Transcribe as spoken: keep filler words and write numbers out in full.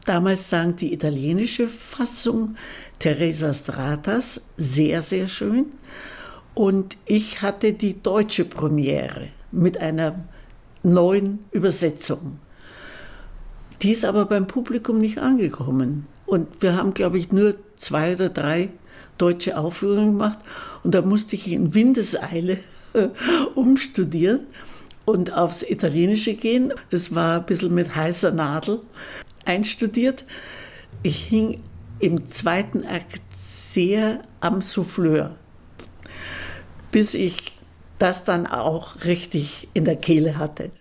damals sagen, die italienische Fassung Teresa Stratas, sehr, sehr schön. Und ich hatte die deutsche Premiere mit einer neuen Übersetzung. Die ist aber beim Publikum nicht angekommen. Und wir haben, glaube ich, nur zwei oder drei deutsche Aufführungen gemacht. Und da musste ich in Windeseile umstudieren und aufs Italienische gehen. Es war ein bisschen mit heißer Nadel einstudiert. Ich hing im zweiten Akt sehr am Souffleur, bis ich das dann auch richtig in der Kehle hatte.